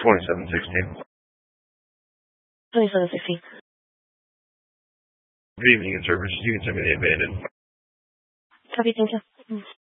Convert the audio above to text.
2716. 2716. Good evening, in service. You can send me the abandoned. Copy, thank you.